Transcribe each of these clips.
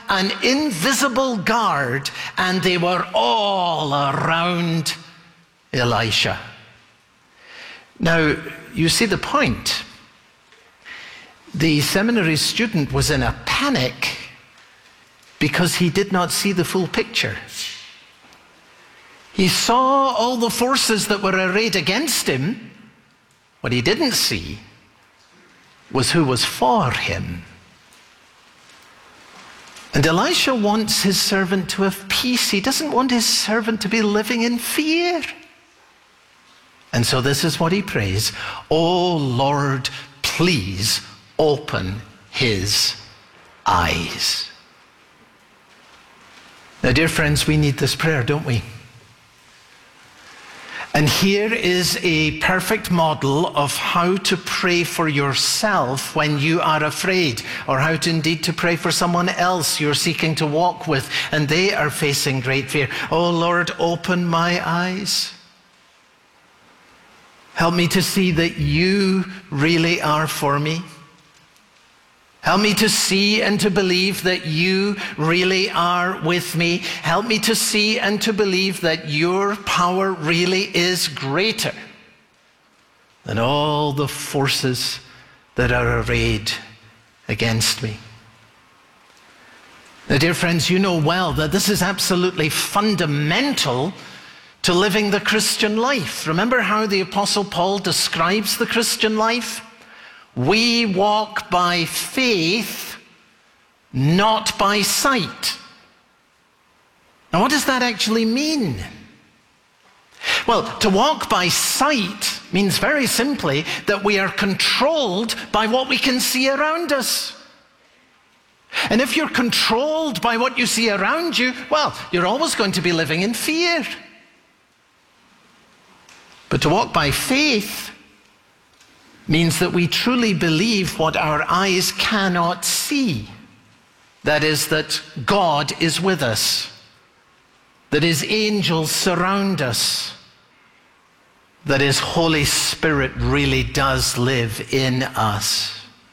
an invisible guard, and they were all around Elisha. Now, you see the point. The seminary student was in a panic because he did not see the full picture. He saw all the forces that were arrayed against him. What he didn't see was who was for him. And Elisha wants his servant to have peace. He doesn't want his servant to be living in fear. And so this is what he prays: "Oh Lord, please open his eyes." Now, dear friends, we need this prayer, don't we? And here is a perfect model of how to pray for yourself when you are afraid, or how to indeed to pray for someone else you're seeking to walk with and they are facing great fear. "Oh Lord, open my eyes. Help me to see that you really are for me. Help me to see and to believe that you really are with me. Help me to see and to believe that your power really is greater than all the forces that are arrayed against me." Now, dear friends, you know well that this is absolutely fundamental to living the Christian life. Remember how the Apostle Paul describes the Christian life? We walk by faith, not by sight. Now, what does that actually mean? Well, to walk by sight means very simply that we are controlled by what we can see around us. And if you're controlled by what you see around you, well, you're always going to be living in fear. But to walk by faith means that we truly believe what our eyes cannot see. That is, that God is with us, that his angels surround us, that his Holy Spirit really does live in us.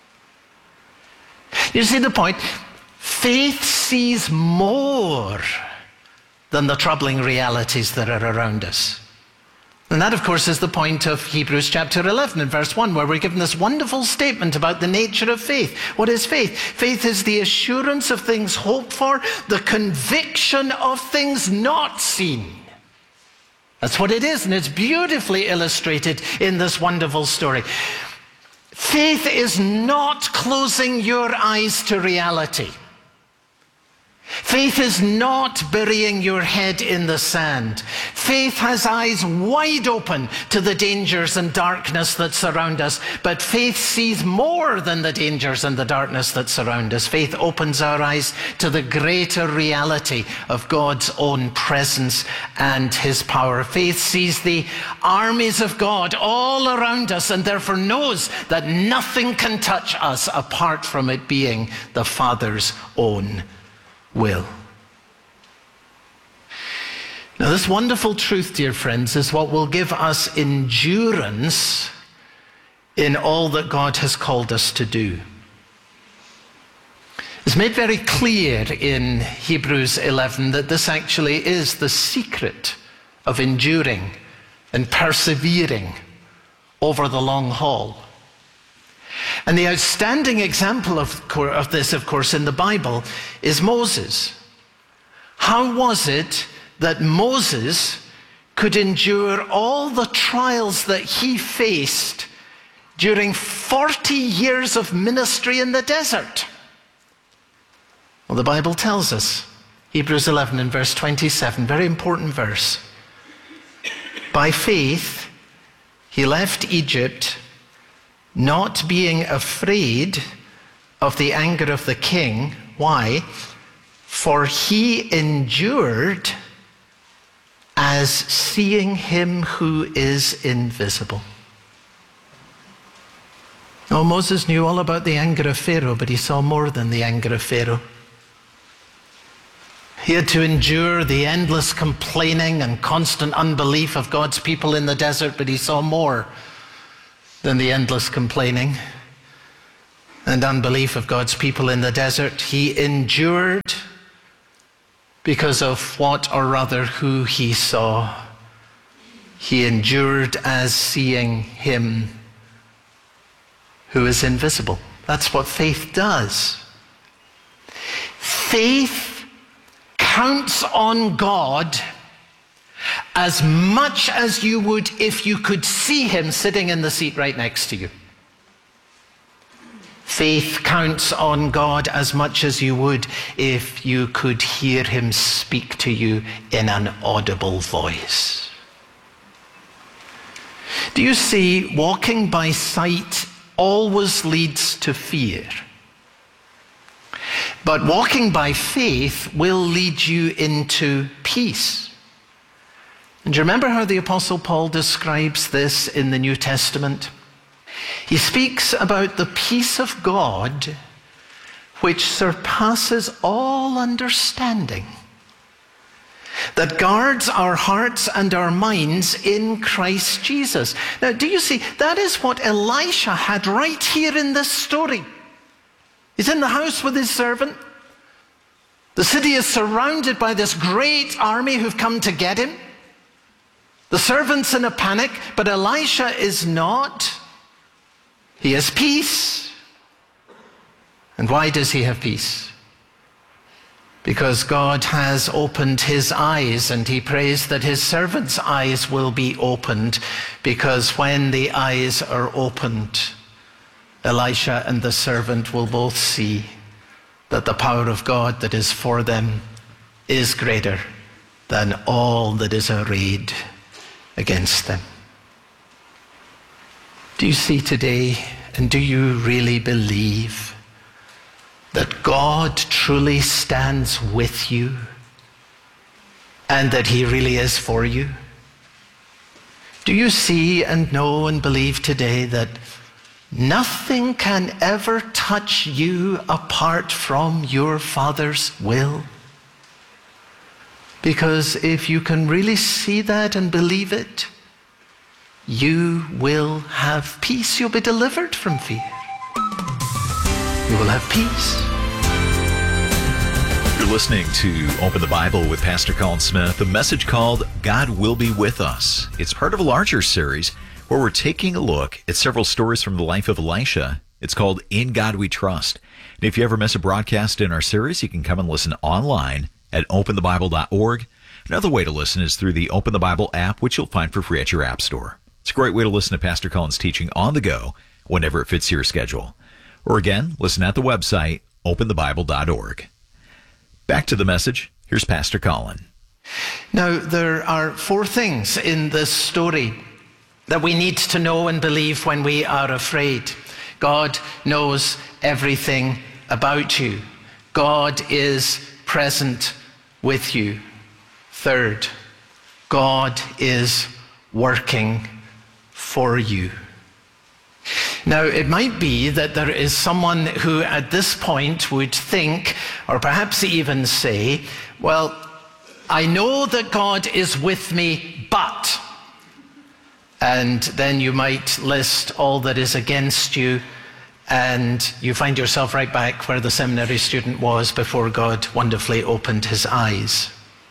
You see the point? Faith sees more than the troubling realities that are around us. And that, of course, is the point of Hebrews chapter 11 and verse 1, where we're given this wonderful statement about the nature of faith. What is faith? Faith is the assurance of things hoped for, the conviction of things not seen. That's what it is, and it's beautifully illustrated in this wonderful story. Faith is not closing your eyes to reality. Faith is not burying your head in the sand. Faith has eyes wide open to the dangers and darkness that surround us, but faith sees more than the dangers and the darkness that surround us. Faith opens our eyes to the greater reality of God's own presence and his power. Faith sees the armies of God all around us and therefore knows that nothing can touch us apart from it being the Father's own will. Now, this wonderful truth, dear friends, is what will give us endurance in all that God has called us to do. It's made very clear in Hebrews 11 that this actually is the secret of enduring and persevering over the long haul. And the outstanding example of this, of course, in the Bible is Moses. How was it that Moses could endure all the trials that he faced during 40 years of ministry in the desert? Well, the Bible tells us, Hebrews 11 and verse 27, very important verse. By faith, he left Egypt, not being afraid of the anger of the king. Why? For he endured as seeing him who is invisible. Oh, Moses knew all about the anger of Pharaoh, but he saw more than the anger of Pharaoh. He had to endure the endless complaining and constant unbelief of God's people in the desert, but he saw more than the endless complaining and unbelief of God's people in the desert. He endured because of what, or rather who he saw. He endured as seeing him who is invisible. That's what faith does. Faith counts on God as much as you would if you could see him sitting in the seat right next to you. Faith counts on God as much as you would if you could hear him speak to you in an audible voice. Do you see, walking by sight always leads to fear. But walking by faith will lead you into peace. And do you remember how the Apostle Paul describes this in the New Testament? He speaks about the peace of God which surpasses all understanding, that guards our hearts and our minds in Christ Jesus. Now, do you see, that is what Elisha had right here in this story. He's in the house with his servant. The city is surrounded by this great army who've come to get him. The servant's in a panic, but Elisha is not. He has peace. And why does he have peace? Because God has opened his eyes, and he prays that his servant's eyes will be opened, because when the eyes are opened, Elisha and the servant will both see that the power of God that is for them is greater than all that is arrayed against them. Do you see today, and do you really believe that God truly stands with you and that he really is for you? Do you see and know and believe today that nothing can ever touch you apart from your Father's will? Because if you can really see that and believe it, you will have peace. You'll be delivered from fear. You will have peace. You're listening to Open the Bible with Pastor Colin Smith, a message called God Will Be With Us. It's part of a larger series where we're taking a look at several stories from the life of Elisha. It's called In God We Trust. And if you ever miss a broadcast in our series, you can come and listen online at openthebible.org. Another way to listen is through the Open the Bible app, which you'll find for free at your app store. It's a great way to listen to Pastor Colin's teaching on the go whenever it fits your schedule. Or again, listen at the website, openthebible.org. Back to the message. Here's Pastor Colin. Now, there are 4 things in this story that we need to know and believe when we are afraid. God knows everything about you. God is present with you. Third, God is working for you. Now, it might be that there is someone who at this point would think, or perhaps even say, well, I know that God is with me, but... And then you might list all that is against you, and you find yourself right back where the seminary student was before God wonderfully opened his eyes.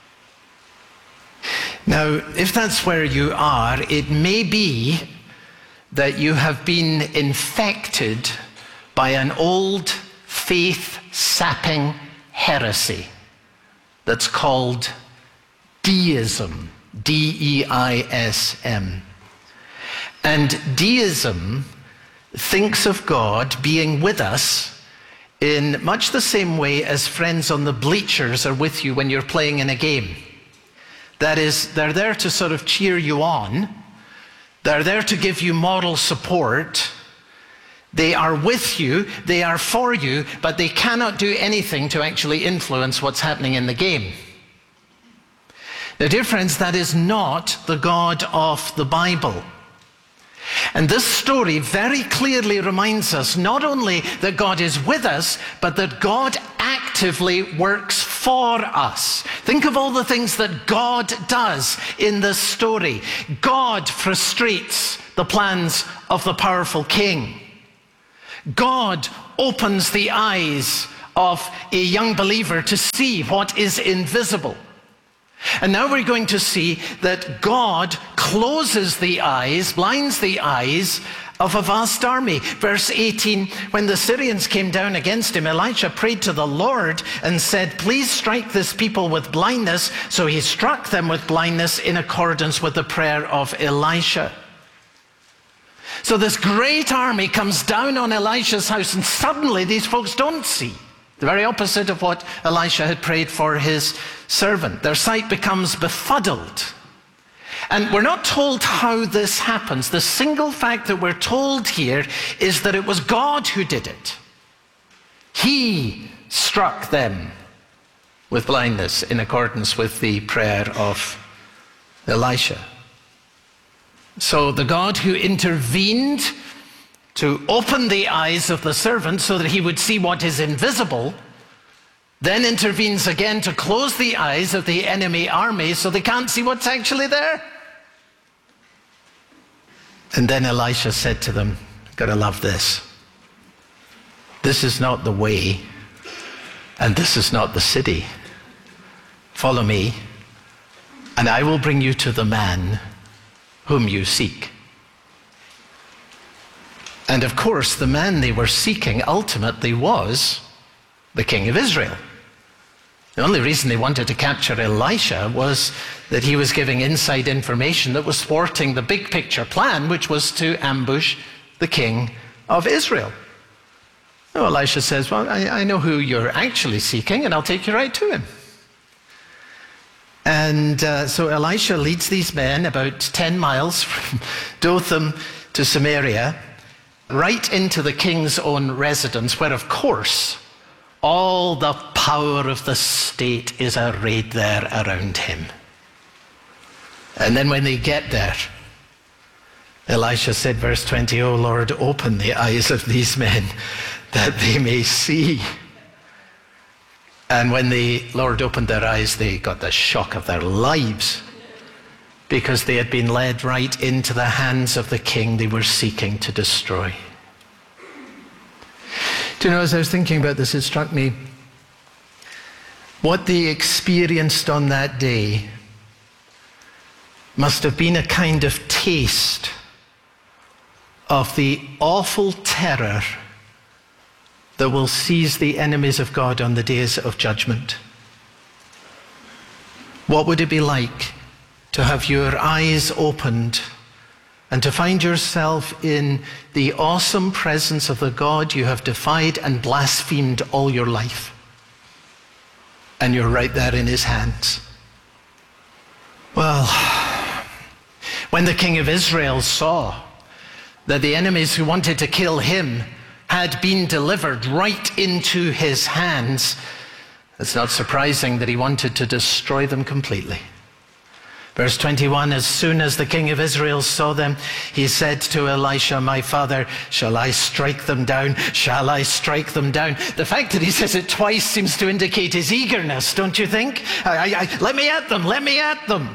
Now, if that's where you are, it may be that you have been infected by an old faith-sapping heresy that's called deism, D-E-I-S-M. And deism thinks of God being with us in much the same way as friends on the bleachers are with you when you're playing in a game. That is, they're there to sort of cheer you on. They're there to give you moral support. They are with you, they are for you, but they cannot do anything to actually influence what's happening in the game. Now, dear friends, that is not the God of the Bible. And this story very clearly reminds us not only that God is with us, but that God actively works for us. Think of all the things that God does in this story. God frustrates the plans of the powerful king. God opens the eyes of a young believer to see what is invisible. And now we're going to see that God closes the eyes, blinds the eyes of a vast army. Verse 18, when the Syrians came down against him, Elisha prayed to the Lord and said, please strike this people with blindness. So he struck them with blindness in accordance with the prayer of Elisha. So this great army comes down on Elisha's house, and suddenly these folks don't see. The very opposite of what Elisha had prayed for his servant. Their sight becomes befuddled. And we're not told how this happens. The single fact that we're told here is that it was God who did it. He struck them with blindness in accordance with the prayer of Elisha. So the God who intervened to open the eyes of the servant so that he would see what is invisible, then intervenes again to close the eyes of the enemy army so they can't see what's actually there. And then Elisha said to them, gotta love this. This is not the way, and this is not the city. Follow me, and I will bring you to the man whom you seek. And of course, the man they were seeking ultimately was the king of Israel. The only reason they wanted to capture Elisha was that he was giving inside information that was thwarting the big picture plan, which was to ambush the king of Israel. So Elisha says, well, I know who you're actually seeking, and I'll take you right to him. And so Elisha leads these men about 10 miles from Dothan to Samaria, right into the king's own residence, where, of course, all the power of the state is arrayed there around him. And then when they get there, Elisha said, verse 20, "O Lord, open the eyes of these men that they may see." And when the Lord opened their eyes, they got the shock of their lives, because they had been led right into the hands of the king they were seeking to destroy. Do you know, as I was thinking about this, it struck me what they experienced on that day must have been a kind of taste of the awful terror that will seize the enemies of God on the days of judgment. What would it be like to have your eyes opened and to find yourself in the awesome presence of the God you have defied and blasphemed all your life? And you're right there in his hands. Well, when the king of Israel saw that the enemies who wanted to kill him had been delivered right into his hands, it's not surprising that he wanted to destroy them completely. Verse 21, as soon as the king of Israel saw them, he said to Elisha, "My father, shall I strike them down? Shall I strike them down?" The fact that he says it twice seems to indicate his eagerness, don't you think? Let me at them, let me at them.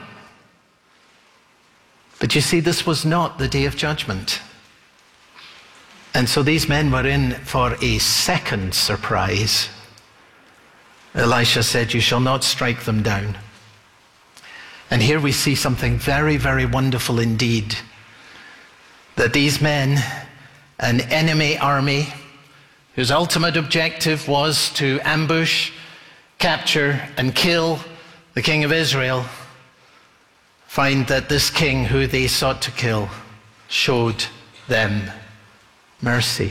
But you see, this was not the day of judgment. And so these men were in for a second surprise. Elisha said, "You shall not strike them down." And here we see something very, very wonderful indeed. That these men, an enemy army, whose ultimate objective was to ambush, capture, and kill the king of Israel, find that this king who they sought to kill showed them mercy.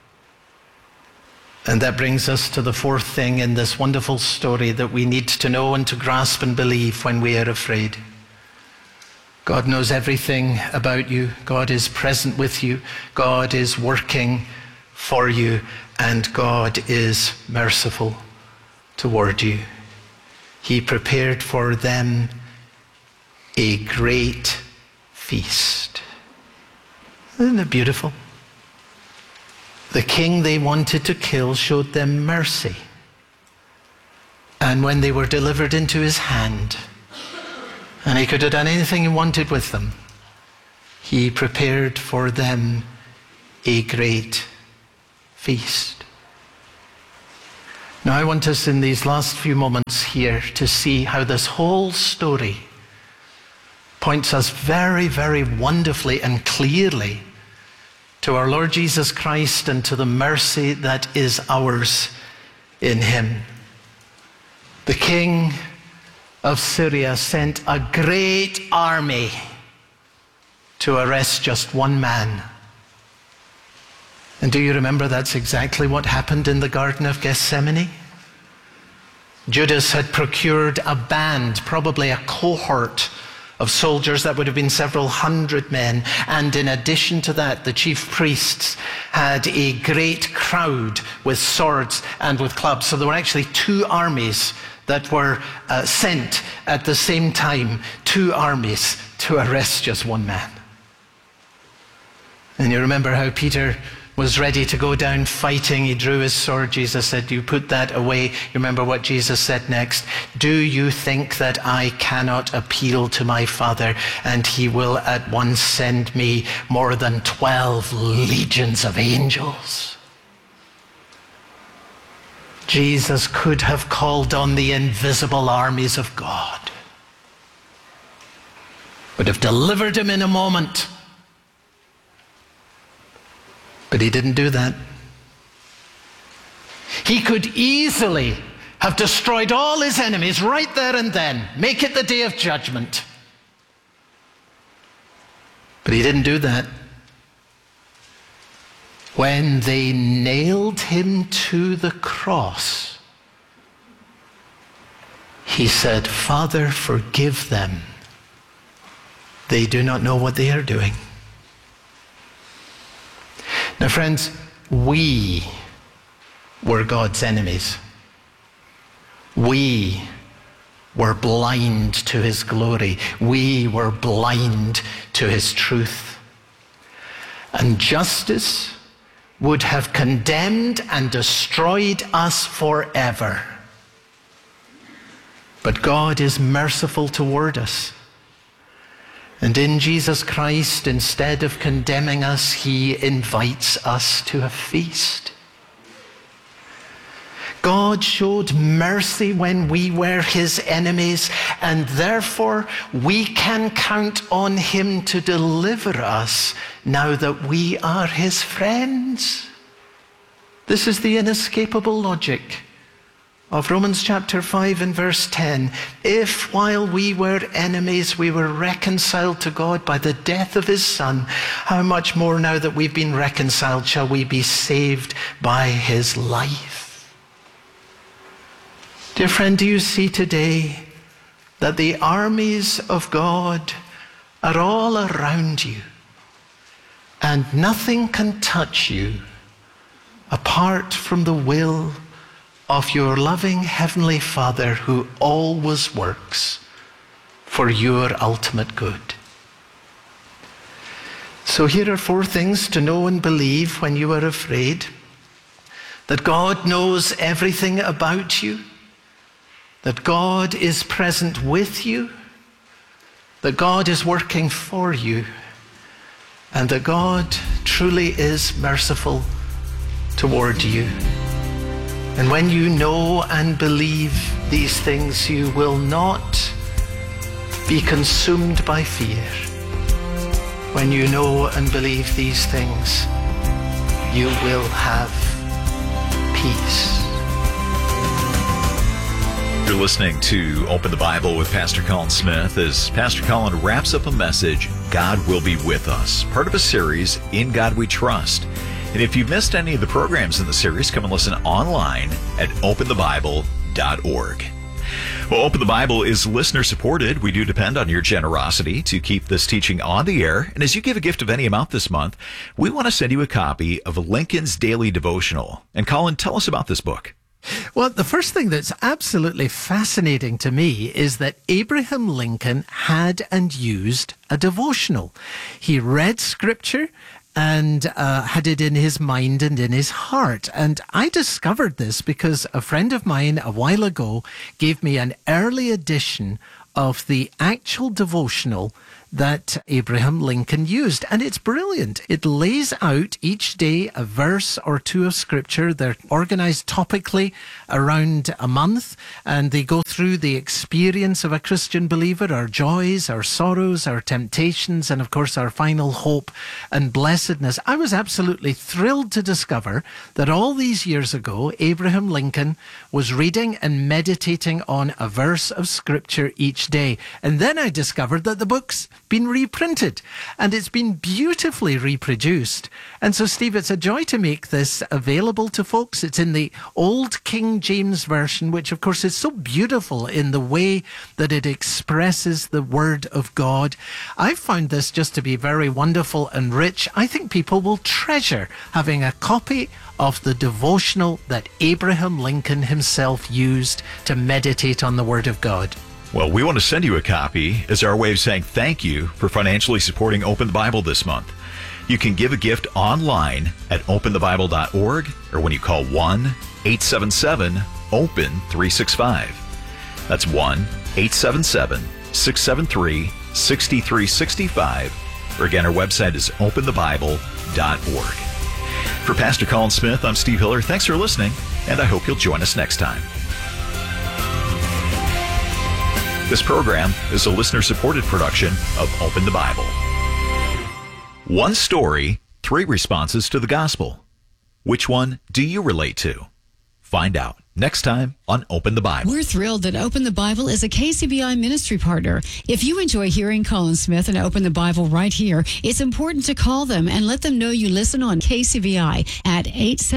And that brings us to the fourth thing in this wonderful story that we need to know and to grasp and believe when we are afraid. God knows everything about you. God is present with you. God is working for you. And God is merciful toward you. He prepared for them a great feast. Isn't it beautiful? The king they wanted to kill showed them mercy. And when they were delivered into his hand, and he could have done anything he wanted with them, he prepared for them a great feast. Now, I want us in these last few moments here to see how this whole story points us very, very wonderfully and clearly to our Lord Jesus Christ and to the mercy that is ours in him. The king of Syria sent a great army to arrest just one man. And do you remember that's exactly what happened in the Garden of Gethsemane? Judas had procured a band, probably a cohort of soldiers that would have been several hundred men. And in addition to that, the chief priests had a great crowd with swords and with clubs. So there were actually two armies that were sent at the same time, two armies to arrest just one man. And you remember how Peter was ready to go down fighting. He drew his sword. Jesus said, "You put that away." You remember what Jesus said next? "Do you think that I cannot appeal to my Father, and he will at once send me more than 12 legions of angels?" Jesus could have called on the invisible armies of God, would have delivered him in a moment. But he didn't do that. He could easily have destroyed all his enemies right there and then, make it the day of judgment. But he didn't do that. When they nailed him to the cross, he said, "Father, forgive them. They do not know what they are doing." Now, friends, we were God's enemies. We were blind to his glory. We were blind to his truth. And justice would have condemned and destroyed us forever. But God is merciful toward us. And in Jesus Christ, instead of condemning us, he invites us to a feast. God showed mercy when we were his enemies, and therefore we can count on him to deliver us now that we are his friends. This is the inescapable logic of Romans chapter 5 and verse 10. If while we were enemies, we were reconciled to God by the death of his Son, how much more now that we've been reconciled shall we be saved by his life? Dear friend, do you see today that the armies of God are all around you, and nothing can touch you apart from the will of your loving Heavenly Father, who always works for your ultimate good? So here are 4 things to know and believe when you are afraid. That God knows everything about you, that God is present with you, that God is working for you, and that God truly is merciful toward you. And when you know and believe these things, you will not be consumed by fear. When you know and believe these things, you will have peace. You're listening to Open the Bible with Pastor Colin Smith as Pastor Colin wraps up a message, God Will Be With Us, part of a series, In God We Trust. And if you've missed any of the programs in the series, come and listen online at openthebible.org. Well, Open the Bible is listener-supported. We do depend on your generosity to keep this teaching on the air. And as you give a gift of any amount this month, we want to send you a copy of Lincoln's Daily Devotional. And Colin, tell us about this book. Well, the first thing that's absolutely fascinating to me is that Abraham Lincoln had and used a devotional. He read Scripture and had it in his mind and in his heart. And I discovered this because a friend of mine a while ago gave me an early edition of the actual devotional that Abraham Lincoln used. And it's brilliant. It lays out each day a verse or two of Scripture. They're organized topically around a month, and they go through the experience of a Christian believer, our joys, our sorrows, our temptations, and of course our final hope and blessedness. I was absolutely thrilled to discover that all these years ago, Abraham Lincoln was reading and meditating on a verse of Scripture each day. And then I discovered that the book's been reprinted, and it's been beautifully reproduced. And so, Steve, it's a joy to make this available to folks. It's in the Old King James Version, which of course is so beautiful in the way that it expresses the Word of God. I found this just to be very wonderful and rich. I think people will treasure having a copy of the devotional that Abraham Lincoln himself used to meditate on the Word of God. Well, we want to send you a copy as our way of saying thank you for financially supporting Open the Bible this month. You can give a gift online at openthebible.org or when you call 1-877-OPEN-365. That's 1-877-673-6365. Or again, our website is openthebible.org. For Pastor Colin Smith, I'm Steve Hiller. Thanks for listening, and I hope you'll join us next time. This program is a listener-supported production of Open the Bible. One story, 3 responses to the gospel. Which one do you relate to? Find out next time on Open the Bible. We're thrilled that Open the Bible is a KCBI ministry partner. If you enjoy hearing Colin Smith and Open the Bible right here, it's important to call them and let them know you listen on KCBI at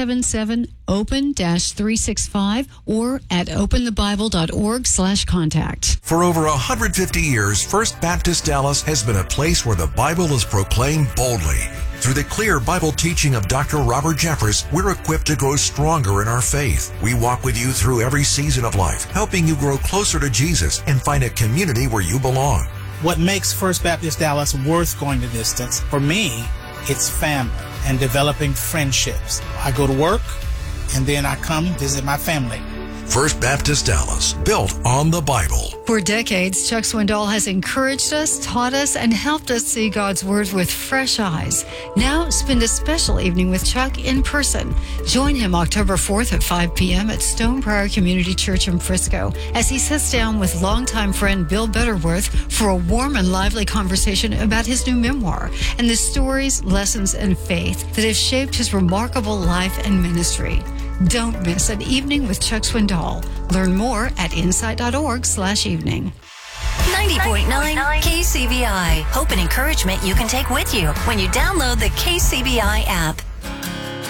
877-OPEN-365 or at openthebible.org/contact. For over 150 years, First Baptist Dallas has been a place where the Bible is proclaimed boldly. Through the clear Bible teaching of Dr. Robert Jeffress, we're equipped to grow stronger in our faith. We walk with you through every season of life, helping you grow closer to Jesus and find a community where you belong. What makes First Baptist Dallas worth going the distance? For me, it's family and developing friendships. I go to work, and then I come visit my family. First Baptist Dallas, built on the Bible. For decades, Chuck Swindoll has encouraged us, taught us, and helped us see God's Word with fresh eyes. Now, spend a special evening with Chuck in person. Join him October 4th at 5 p.m. at Stone Prairie Community Church in Frisco as he sits down with longtime friend Bill Butterworth for a warm and lively conversation about his new memoir and the stories, lessons, and faith that have shaped his remarkable life and ministry. Don't miss an evening with Chuck Swindoll. Learn more at insight.org/evening. 90.9 KCBI. Hope and encouragement you can take with you when you download the KCBI app.